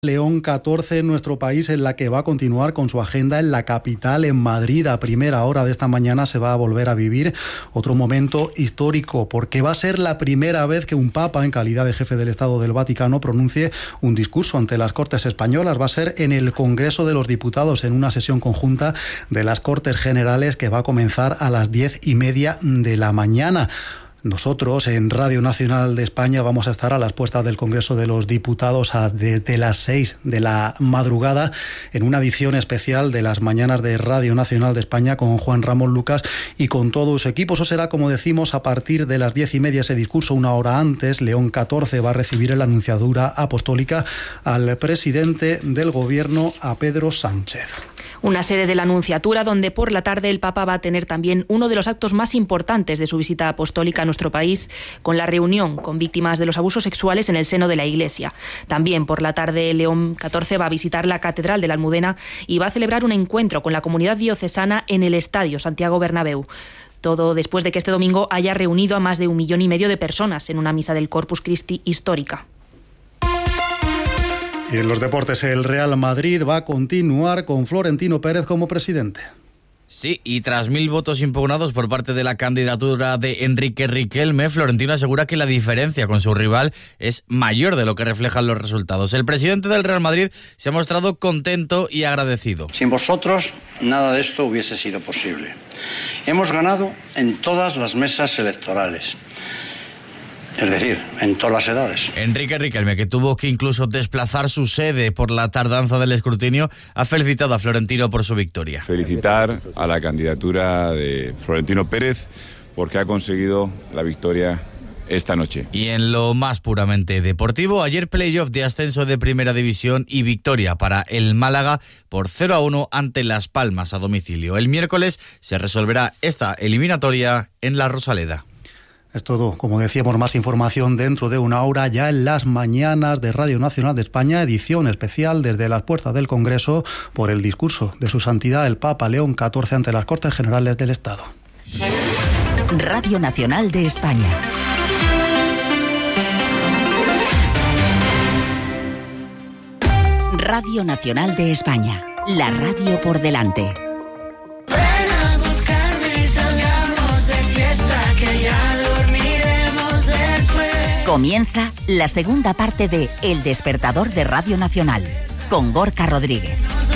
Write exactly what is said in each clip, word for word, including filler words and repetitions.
León catorce en nuestro país, en la que va a continuar con su agenda en la capital, en Madrid. A primera hora de esta mañana se va a volver a vivir otro momento histórico, porque va a ser la primera vez que un papa, en calidad de jefe del Estado del Vaticano, pronuncie un discurso ante las Cortes españolas. Va a ser en el Congreso de los Diputados, en una sesión conjunta de las Cortes Generales que va a comenzar a las diez y media de la mañana. Nosotros en Radio Nacional de España vamos a estar a las puertas del Congreso de los Diputados a, desde las seis de la madrugada en una edición especial de las mañanas de Radio Nacional de España con Juan Ramón Lucas y con todo su equipo. Eso será, como decimos, a partir de las diez y media ese discurso. Una hora antes, León catorce va a recibir en la Anunciadura Apostólica al presidente del Gobierno, a Pedro Sánchez. Una sede de la Anunciatura donde por la tarde el Papa va a tener también uno de los actos más importantes de su visita apostólica a nuestro país, con la reunión con víctimas de los abusos sexuales en el seno de la Iglesia. También por la tarde León catorce va a visitar la Catedral de la Almudena y va a celebrar un encuentro con la comunidad diocesana en el Estadio Santiago Bernabéu. Todo después de que este domingo haya reunido a más de un millón y medio de personas en una misa del Corpus Christi histórica. Y en los deportes, el Real Madrid va a continuar con Florentino Pérez como presidente. Sí, y tras mil votos impugnados por parte de la candidatura de Enrique Riquelme, Florentino asegura que la diferencia con su rival es mayor de lo que reflejan los resultados. El presidente del Real Madrid se ha mostrado contento y agradecido. Sin vosotros, nada de esto hubiese sido posible. Hemos ganado en todas las mesas electorales. Es decir, en todas las edades. Enrique Riquelme, que tuvo que incluso desplazar su sede por la tardanza del escrutinio, ha felicitado a Florentino por su victoria. Felicitar a la candidatura de Florentino Pérez porque ha conseguido la victoria esta noche. Y en lo más puramente deportivo, ayer playoff de ascenso de Primera División y victoria para el Málaga por cero a uno ante Las Palmas a domicilio. El miércoles se resolverá esta eliminatoria en La Rosaleda. Es todo. Como decíamos, más información dentro de una hora ya en las mañanas de Radio Nacional de España, edición especial desde las puertas del Congreso por el discurso de su santidad el Papa León catorce ante las Cortes Generales del Estado. Radio Nacional de España. Radio Nacional de España. La radio por delante. Comienza la segunda parte de El Despertador de Radio Nacional, con Gorka Rodríguez.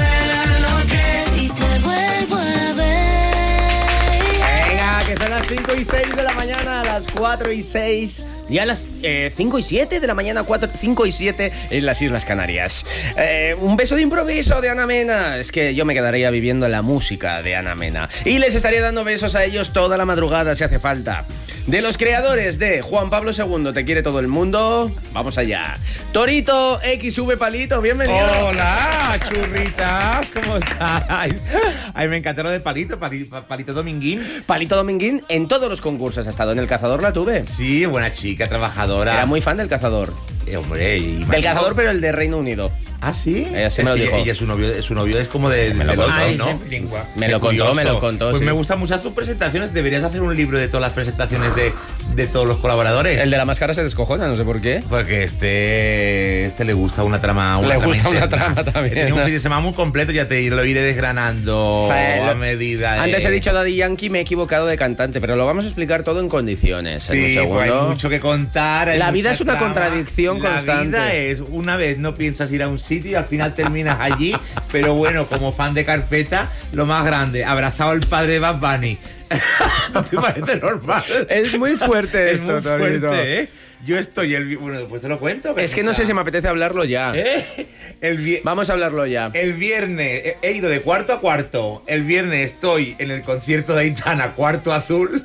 Venga, que son las cinco y seis de la mañana, a las cuatro y seis, y a las eh, cinco y siete de la mañana, cuatro, cinco y siete en las Islas Canarias. Eh, un beso de improviso de Ana Mena. Es que yo me quedaría viviendo la música de Ana Mena. Y les estaría dando besos a ellos toda la madrugada si hace falta. De los creadores de Juan Pablo segundo, Te quiere todo el mundo, vamos allá. Torito equis ve Palito, bienvenido. Hola, churritas, ¿cómo estáis? Ay, me encantó lo de Palito, Palito, Palito Dominguín. Palito Dominguín en todos los concursos ha estado. En El Cazador la tuve. Sí, buena chica, trabajadora. Era muy fan del Cazador. Eh, hombre, y del Cazador, pero el de Reino Unido. ¿Ah, sí? Ella sí es me lo que dijo. Ella, su novio, su novio es como de, me lo de contó, Londres, ¿no? Me lo contó, me lo contó, Pues sí. me gustan mucho tus presentaciones. Deberías hacer un libro de todas las presentaciones de, de todos los colaboradores. El de la máscara se descojona, no sé por qué. Porque este este le gusta una trama. Una le trama gusta interna. una trama también. Tiene un fin de semana muy completo, ya te lo iré desgranando Pero, a medida de... Antes he dicho Daddy Yankee, me he equivocado de cantante, pero lo vamos a explicar todo en condiciones. Sí, en un pues hay mucho que contar. La vida es una trama. contradicción la constante. La vida es, una vez no piensas ir a un sitio y al final terminas allí, pero bueno, como fan de Carpeta, lo más grande, abrazado al padre de Bad Bunny. ¿No te parece normal? Es muy fuerte es esto, muy Torito. fuerte, ¿eh? Yo estoy el... Bueno, pues te lo cuento. Es que no sé si me apetece hablarlo ya. ¿Eh? El vi... Vamos a hablarlo ya. El viernes he ido de cuarto a cuarto. El viernes estoy en el concierto de Aitana, Cuarto Azul.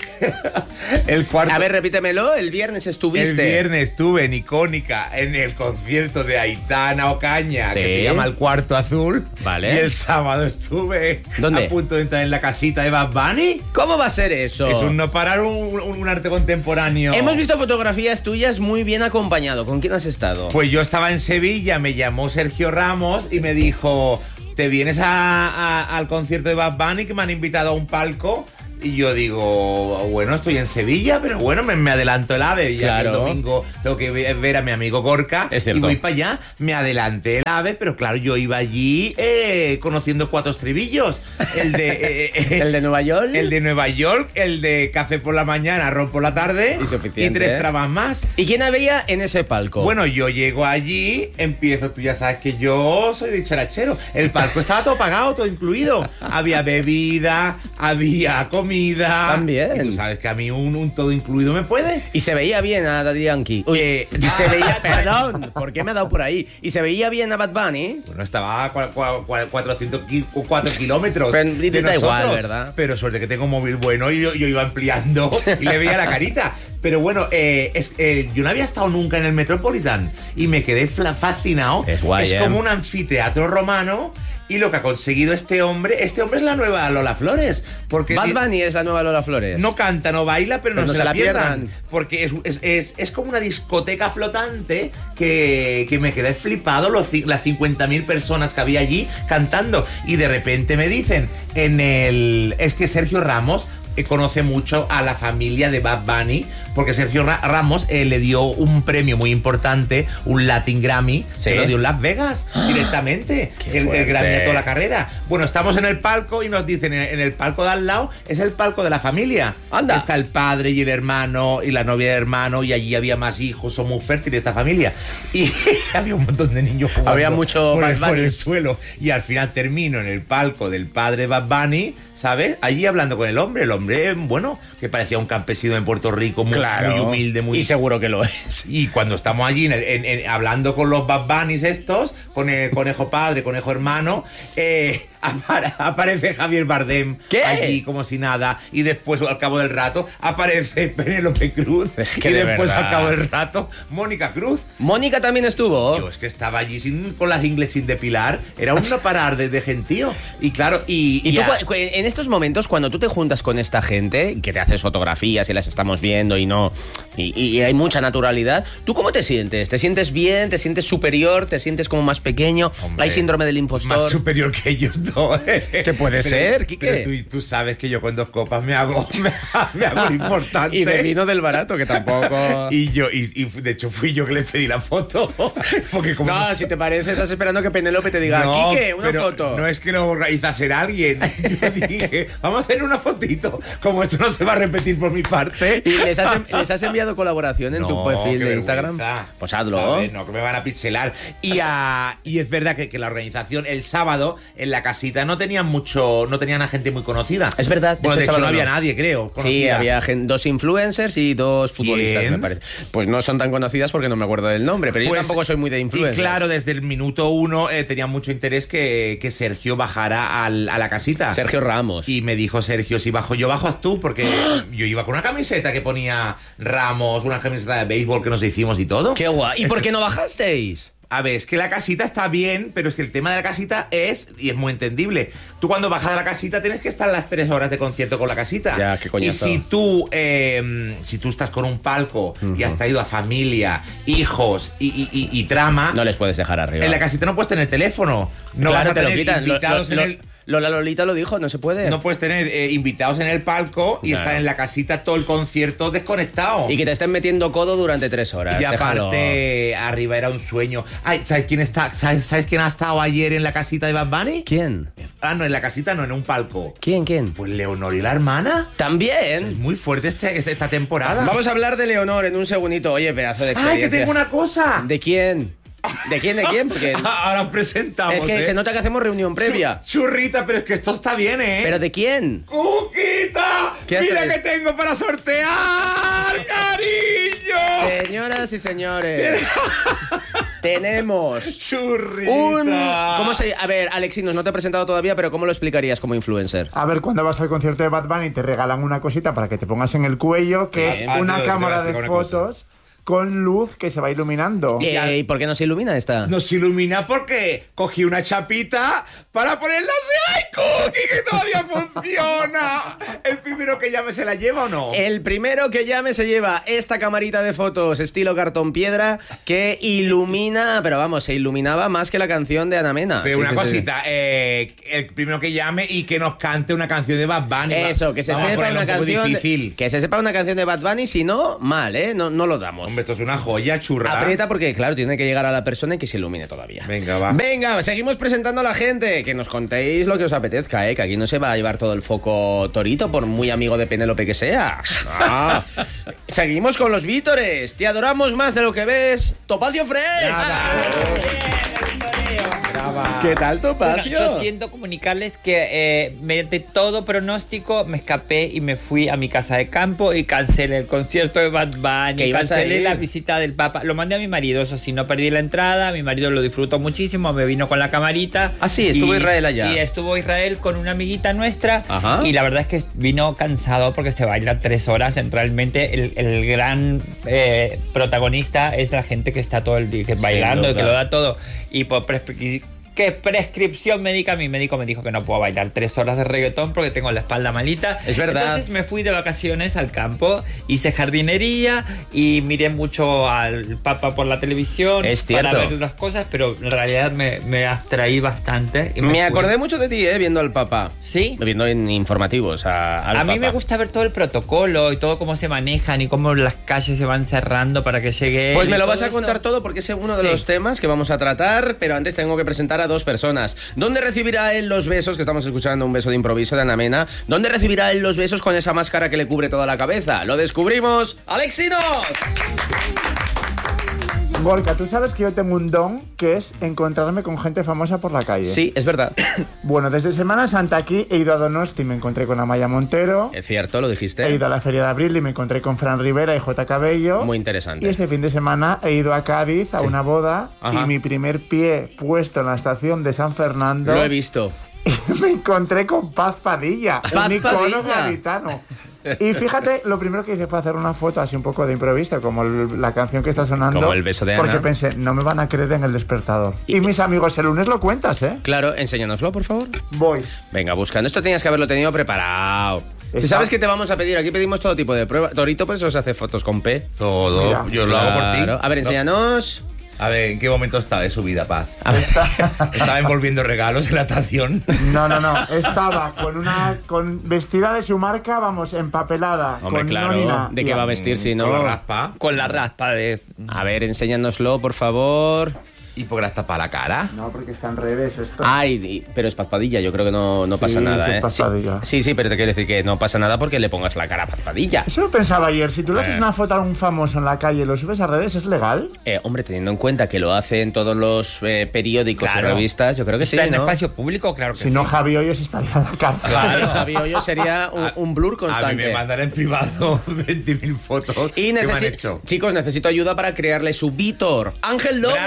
El cuarto... A ver, repítemelo. El viernes estuviste. El viernes estuve en Icónica en el concierto de Aitana Ocaña, ¿Sí? que se llama El Cuarto Azul. Vale. Y el sábado estuve ¿Dónde? a punto de entrar en la casita de Bad Bunny. ¿Cómo va a ser eso? Es un no parar, un, un, un arte contemporáneo. Hemos visto fotografías tuyas muy bien acompañado. ¿Con quién has estado? Pues yo estaba en Sevilla, me llamó Sergio Ramos y me dijo: ¿te vienes a, a, al concierto de Bad Bunny, que me han invitado a un palco? Y yo digo, bueno, estoy en Sevilla, pero bueno, me, me adelanto el AVE. Y ya Claro. que el domingo tengo que ver a mi amigo Gorka Es y cierto. voy para allá. Me adelanté el AVE, pero claro, yo iba allí eh, conociendo cuatro estribillos. El de, eh, eh, ¿El de Nueva York? el de Nueva York, el de café por la mañana, ron por la tarde. Y suficiente, Y tres ¿eh? trabas más. ¿Y quién había en ese palco? Bueno, yo llego allí, empiezo, tú ya sabes que yo soy dicharachero. El palco estaba todo pagado, todo incluido. Había bebida, había comida. También. Y tú sabes que a mí un, un todo incluido me puede. Y se veía bien a Daddy Yankee. Uy, Eh, y se veía, perdón, ¿por qué me ha dado por ahí? Y se veía bien a Bad Bunny. Bueno, estaba a cua- cua- cua- cuatrocientos ki- cuatro kilómetros. Pero de da nosotros. igual, ¿verdad? Pero suerte que tengo móvil bueno y yo, yo iba ampliando y le veía la carita. Pero bueno, eh, es, eh, yo no había estado nunca en el Metropolitan y me quedé fla- fascinado. Es guay, ¿eh? como un anfiteatro romano. Y lo que ha conseguido este hombre, este hombre es la nueva Lola Flores. Porque Bad di- Bunny es la nueva Lola Flores. no canta, no baila, pero, no, se, la pierdan. pierdan. Porque es, es, es, es como una discoteca flotante que, que me quedé flipado los, ci- las cincuenta mil personas que había allí cantando. Y de repente me dicen, en el... Es que Sergio Ramos eh, conoce mucho a la familia de Bad Bunny, porque Sergio Ra- Ramos eh, le dio un premio muy importante, un Latin Grammy, ¿Sí? se lo dio en Las Vegas directamente, Qué el, el fuerte. Grammy a toda la carrera. Bueno, estamos en el palco y nos dicen, en, en el palco de al lado es el palco de la familia. Anda. Está el padre y el hermano y la novia del hermano, y allí había más hijos, son muy fértiles esta familia. Y había un montón de niños jugando Había mucho por el, Bad por el Bunny. suelo. Y al final termino en el palco del padre Bad Bunny, ¿sabes? Allí hablando con el hombre, el hombre, bueno, que parecía un campesino en Puerto Rico, muy, Claro. muy humilde, muy... Y seguro que lo es. Y cuando estamos allí en el- en- en- hablando con los Bad Bunnies estos, con el conejo padre, conejo hermano, eh, apara- aparece Javier Bardem ¿Qué? allí como si nada, y después al cabo del rato aparece Penélope Cruz, Es que y de después verdad. al cabo del rato Mónica Cruz. Mónica también estuvo. Yo es que estaba allí sin, con las ingles sin depilar, era un no parar de, de gentío. Y claro, y, Y tú, a- cu- cu- en estos momentos, cuando tú te juntas con esta gente, que te haces fotografías y las estamos viendo y no. Y, y hay mucha naturalidad, ¿tú cómo te sientes? ¿Te sientes bien? ¿Te sientes superior? ¿Te sientes como más pequeño? Hombre, ¿Hay síndrome del más impostor? superior que ellos dos. ¿Qué puede Pero- ser, Quique? Pero tú, tú sabes que yo con dos copas me hago, me, me hago lo importante. Y de vino del barato, que tampoco. Y yo, y, y de hecho fui yo que le pedí la foto. Porque como No, si te parece, estás esperando que Penélope te diga, No, Quique, una pero foto. No es que lo organizase alguien. Yo dije, vamos a hacer una fotito. Como esto no se va a repetir por mi parte. ¿Y les has, en- les has enviado colaboración en tu No, perfil qué de Instagram? vergüenza. Pues hazlo. ¿Sabes? No, que me van a pixelar. Y, a- y es verdad que, que la organización el sábado en la casita no tenían mucho, no tenían a gente muy conocida. Es verdad, Bueno, este de hecho sábado no había no. nadie, creo. Sí, conocida. había gen- dos influencers y dos futbolistas, ¿Quién? me parece. Pues no son tan conocidas porque no me acuerdo del nombre, pero Pues, yo tampoco soy muy de influencer. Y claro, desde el minuto uno eh, tenía mucho interés que, que Sergio bajara al- a la casita. Sergio Ramos. Y me dijo Sergio, si bajo yo, bajas tú, porque yo iba con una camiseta que ponía Ramos, una camiseta de béisbol que nos hicimos y todo. ¡Qué guay! ¿Y por qué no bajasteis? A ver, es que la casita está bien, pero es que el tema de la casita es, y es muy entendible, tú cuando bajas de la casita tienes que estar las tres horas de concierto con la casita. Ya, qué y coñazo. si tú, eh, si tú estás con un palco y has traído a familia, hijos y, y- y- y trama, No les puedes dejar arriba. en la casita no puedes tener teléfono, no Claro, vas a te lo tener quitan. Lo- invitados lo- en lo- el... Lola Lolita lo dijo, no se puede. No puedes tener eh, invitados en el palco y Claro. estar en la casita todo el concierto desconectado. Y que te estén metiendo codo durante tres horas. Y déjalo. aparte, arriba era un sueño. Ay, ¿sabes quién está? ¿Sabes, ¿Sabes quién ha estado ayer en la casita de Bad Bunny? ¿Quién? Ah, no, en la casita no, en un palco. ¿Quién, quién? Pues Leonor y la hermana. Es También. muy fuerte este, este- esta temporada. Vamos a hablar de Leonor en un segundito. Oye, pedazo de ¡Ay, experiencia. que tengo una cosa! ¿De quién? ¿De quién, de quién? Porque Ahora os presentamos. es que ¿eh? se nota que hacemos reunión previa. Chu- Churrita, pero es que esto está bien, ¿eh? ¿Pero de quién? ¡Cuquita! ¿Qué ¡Mira haces? que tengo para sortear, cariño! Señoras y señores, tenemos Churrita. un... ¿Cómo se...? A ver, Alexinos, no te he presentado todavía, pero ¿cómo lo explicarías como influencer? A ver, cuando vas al concierto de Bad Bunny te regalan una cosita para que te pongas en el cuello, que Sí. es Ah, una te- te cámara voy a de explicar una cosa. fotos con luz que se va iluminando. Eh, ¿Y por qué no se ilumina esta? Nos ilumina porque cogí una chapita para ponerla así. ¡Ay, Cookie, que todavía funciona! ¿El primero que llame se la lleva o no? El primero que llame se lleva esta camarita de fotos estilo cartón piedra que ilumina, pero vamos, se iluminaba más que la canción de Ana Mena. Pero Sí, una sí, cosita, eh, el primero que llame y que nos cante una canción de Bad Bunny. Eso, que se Vamos a sepa ponerlo una un poco canción. difícil. De, que se sepa una canción de Bad Bunny, si no, mal, ¿eh? No, no lo damos. Hombre, esto es una joya, churra. Aprieta porque, claro, tiene que llegar a la persona y que se ilumine todavía. Venga, va. Venga, seguimos presentando a la gente. Que nos contéis lo que os apetezca, ¿eh? Que aquí no se va a llevar todo el foco Torito, por muy amigo de Penélope que sea. Ah. Seguimos con los Vítores. Te adoramos más de lo que ves. Topacio Fresh. ¿Qué tal, Topacio? Bueno, yo siento comunicarles que eh, mediante todo pronóstico me escapé y me fui a mi casa de campo y cancelé el concierto de Bad Bunny, cancelé la visita del Papa. Lo mandé a mi marido, eso sí, no perdí la entrada. Mi marido lo disfrutó muchísimo, me vino con la camarita. Ah, sí, estuvo y, Israel allá. Y estuvo Israel con una amiguita nuestra. Ajá. Y la verdad es que vino cansado porque se baila tres horas. Realmente el, el gran eh, protagonista es la gente que está todo el día que bailando, y que lo da todo. Y por prescripción. ¿Qué prescripción médica? Mi médico me dijo que no puedo bailar tres horas de reggaetón porque tengo la espalda malita. Es verdad. Entonces me fui de vacaciones al campo, hice jardinería y miré mucho al Papa por la televisión. Es cierto. Para ver las cosas, pero en realidad me, me abstraí bastante. Y me Me fui. acordé mucho de ti, ¿eh? Viendo al Papa. ¿Sí? Viendo en informativos a, al A Papa. mí me gusta ver todo el protocolo y todo cómo se manejan y cómo las calles se van cerrando para que llegue. Pues él me y lo todo vas a eso. contar todo porque es uno de Sí. los temas que vamos a tratar, pero antes tengo que presentar a dos personas. ¿Dónde recibirá él los besos? Que estamos escuchando un beso de improviso de Ana Mena. ¿Dónde recibirá él los besos con esa máscara que le cubre toda la cabeza? Lo descubrimos. ¡Alexinos! Gorka, tú sabes que yo tengo un don que es encontrarme con gente famosa por la calle. Sí, es verdad. Bueno, desde Semana Santa aquí he ido a Donosti y me encontré con Amaya Montero. Es cierto, lo dijiste. He ido a la Feria de Abril y me encontré con Fran Rivera y J. Cabello. Muy interesante. Y este fin de semana he ido a Cádiz a Sí. una boda. Ajá. Y mi primer pie puesto en la estación de San Fernando. Lo he visto. Me encontré con Paz Padilla, Paz un icono Padilla. gaditano. Y fíjate, lo primero que hice fue hacer una foto así un poco de improviso, como el- la canción que está sonando. Como el beso de Ana. Porque pensé, no me van a creer en el despertador. Y, mis amigos, el lunes lo cuentas, ¿eh? Claro, enséñanoslo, por favor. Voy. Venga, buscando. Esto tenías que haberlo tenido preparado. Si Está- sabes que te vamos a pedir, aquí pedimos todo tipo de pruebas. Torito, por eso se hace fotos con P. Todo. Mira. Yo lo hago por ti. Claro. A ver, enséñanos. A ver, ¿en qué momento está de su vida, Paz? A ver. ¿Estaba envolviendo regalos en la estación? No, no, no. Estaba con una con vestida de su marca, vamos, empapelada. Hombre, con claro. nónina. ¿De qué va a vestir si no? Con la raspa. Con la raspa de. A ver, enséñanoslo, por favor. ¿Y por qué la tapa la cara? No, porque está al revés esto. Ay, y- pero es Paz Padilla, yo creo que no, no pasa Sí, nada, sí, es ¿eh? Paz Padilla. Sí, sí, pero te quiero decir que no pasa nada porque le pongas la cara a Paz Padilla. Eso lo pensaba ayer. Si tú le haces Eh. una foto a un famoso en la calle y lo subes a redes, ¿es legal? Eh, hombre, teniendo en cuenta que lo hace en todos los eh, periódicos Claro. y revistas, yo creo que sí, ¿Está en ¿no? espacio público? Claro que Si sí. no, Javi Hoyos estaría en la cárcel. Claro, Javi Hoyo sería un, un blur A constante. mí me mandan en privado veinte mil fotos Y que me han necesi- hecho. chicos, necesito ayuda para crearle su Vítor. ¡Ángel Lobo!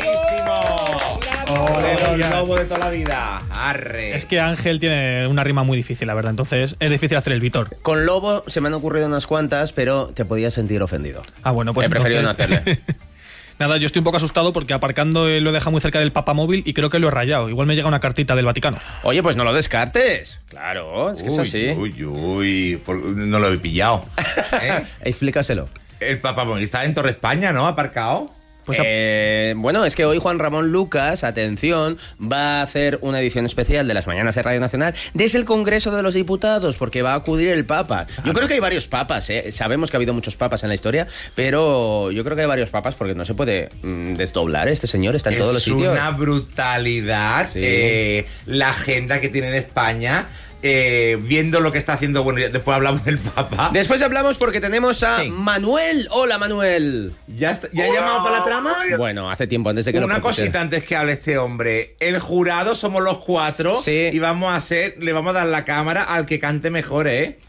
¡Bravísimo! ¡Ole, los lobos de toda la vida! ¡Arre! Es que Ángel tiene una rima muy difícil, la verdad. Entonces es difícil hacer el Vítor. Con Lobo se me han ocurrido unas cuantas, pero te podías sentir ofendido. Ah, bueno, pues He preferido entonces- no hacerle. Nada, yo estoy un poco asustado porque aparcando eh, lo deja muy cerca del papamóvil y creo que lo he rayado. Igual me llega una cartita del Vaticano. Oye, pues no lo descartes. Claro, es que es Uy, así. Uy, uy, por- no lo he pillado. ¿Eh? Explícaselo. El Papamóvil está en Torre España, ¿no? Aparcado. Pues Eh, bueno, es que hoy Juan Ramón Lucas, atención, va a hacer una edición especial de las Mañanas de Radio Nacional desde el Congreso de los Diputados, porque va a acudir el Papa. Yo creo que hay varios papas, ¿eh? Sabemos que ha habido muchos papas en la historia, pero yo creo que hay varios papas porque no se puede mm, desdoblar. Este señor está en todos los Es sitios. una brutalidad Sí. eh, la agenda que tiene en España. Eh, viendo lo que está haciendo, bueno, ya después hablamos del Papa. Después hablamos porque tenemos a Sí. Manuel. Hola, Manuel. ¿Ya, está- ya ha llamado para la trama? Bueno, hace tiempo, antes de que lo Una propusiera. cosita antes que hable este hombre. El jurado somos los cuatro Sí. y vamos a hacer, le vamos a dar la cámara al que cante mejor, ¿eh?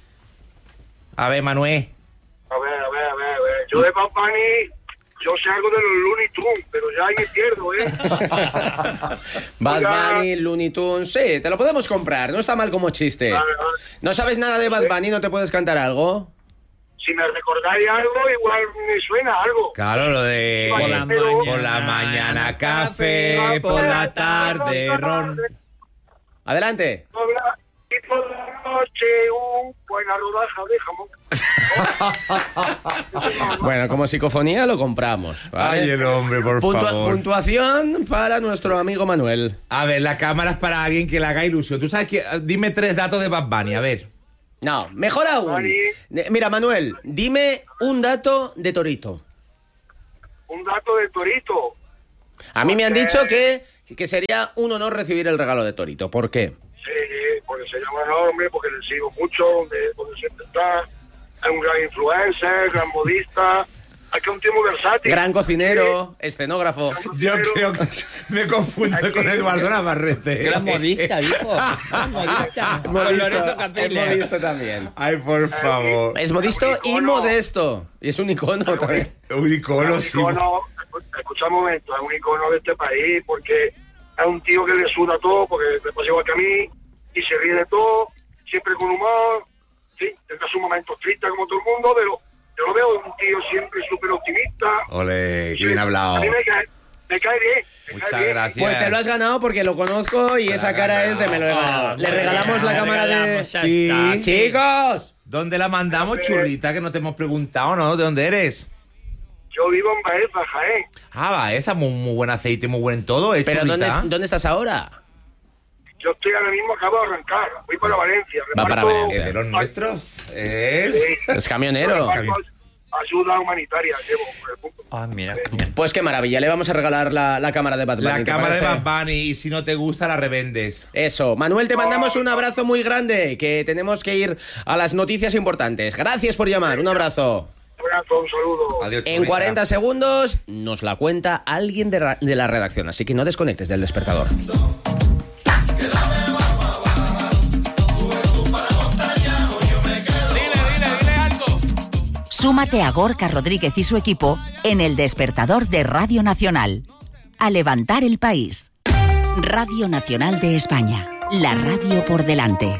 A ver, Manuel. A ver, a ver, a ver, a ver. Yo de Bad Bunny, yo sé algo de los Looney Tunes, pero ya ahí me pierdo, ¿eh? Bad Oiga. Bunny, Looney Tunes, sí, te lo podemos comprar, no está mal como chiste. Vale, vale. ¿No sabes nada de Bad Bunny? ¿No te puedes cantar algo? Sí, si me recordáis algo, igual me suena algo. Claro, lo de Por la mañana, por la mañana café, por la tarde ron. Adelante. Por la- y por la noche un buena rodaja de jamón. Bueno, como psicofonía lo compramos, ¿vale? Ay, el hombre, por Puntua- favor. Puntuación para nuestro amigo Manuel. A ver, la cámara es para alguien que le haga ilusión. Tú sabes que... Dime tres datos de Bad Bunny, a ver. No, mejor aún. Eh, Mira, Manuel, dime un dato de Torito. Un dato de Torito. A mí me han dicho que, que sería un honor recibir el regalo de Torito. ¿Por qué? Sí, porque se llama enorme, porque le sigo mucho, donde, donde siempre está. Es un gran influencer, gran modista. Aquí es un tío muy versátil. Gran cocinero, escenógrafo. Yo creo que me confundo con Eduardo Navarrete. Gran modista, hijo. Gran modista. Con Lorenzo Capelle. Es modisto también. Ay, por favor. Es modisto y modesto. Y es un icono también. Un icono, un sí. icono, escucha un momento, es un icono de este país, porque es un tío que le suda todo, porque le pasa igual que a mí, y se ríe de todo, siempre con humor, sí, tendrá sus momentos tristes como todo el mundo, pero yo lo veo un tío siempre súper optimista. Ole, qué Sí, bien a hablado. mí me cae, me cae bien. me Muchas cae bien. gracias. Pues te lo has ganado porque lo conozco y esa cara es de me lo he ganado. Le regalamos la Le cámara de... regalamos, ya Sí. está. ¡Chicos! ¿Dónde la mandamos, churrita? Que no te hemos preguntado, ¿no? ¿De dónde eres? Yo vivo en Baeza, Jaén. Ah, va, esa, muy, muy buen aceite, muy buen todo, ¿eh, ¿Pero dónde, churrita? dónde estás ahora? Yo estoy ahora mismo, acabo de arrancar, voy para Valencia. Va para reparto- Valencia. ¿Es de los nuestros? Es... Sí. Es camionero. Reparto ayuda humanitaria, llevo por el punto. Ah, mira, qué bien. Pues qué maravilla, le vamos a regalar la, la cámara de Bad Bunny. La ¿te cámara de parece? Bad Bunny, y si no te gusta, la revendes. Eso, Manuel, te mandamos un abrazo muy grande, que tenemos que ir a las noticias importantes. Gracias por llamar, un abrazo. Un abrazo, un saludo. Adiós, En churrita. cuarenta segundos nos la cuenta alguien de, ra- de la redacción, así que no desconectes del despertador. Súmate a Gorka Rodríguez y su equipo en el despertador de Radio Nacional. A levantar el país. Radio Nacional de España. La radio por delante.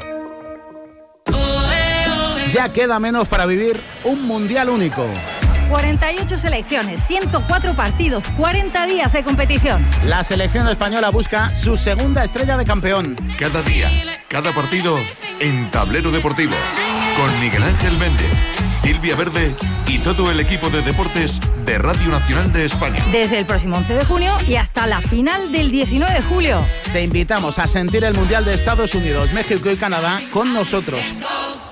Ya queda menos para vivir un mundial único. cuarenta y ocho selecciones, ciento cuatro partidos, cuarenta días de competición. La selección española busca su segunda estrella de campeón. Cada día, cada partido en Tablero Deportivo. Con Miguel Ángel Méndez, Silvia Verde y todo el equipo de deportes de Radio Nacional de España. Desde el próximo once de junio y hasta la final del diecinueve de julio. Te invitamos a sentir el mundial de Estados Unidos, México y Canadá con nosotros.